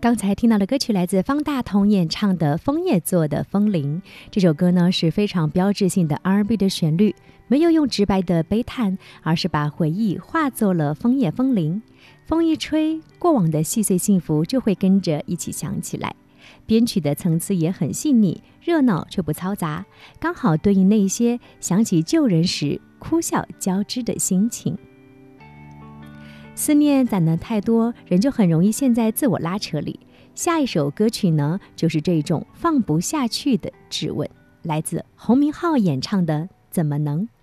刚才听到的歌曲来自方大同演唱的《枫叶做的风铃》。这首歌呢是非常标志性的 R&B 的旋律，没有用直白的悲叹，而是把回忆化作了枫叶风铃。风一吹，过往的细碎幸福就会跟着一起响起来。编曲的层次也很细腻，热闹却不嘈杂，刚好对应那些想起旧人时哭笑交织的心情。思念攒得太多，人就很容易陷在自我拉扯里。下一首歌曲呢，就是这种放不下去的质问，来自洪明昊演唱的《怎么能》。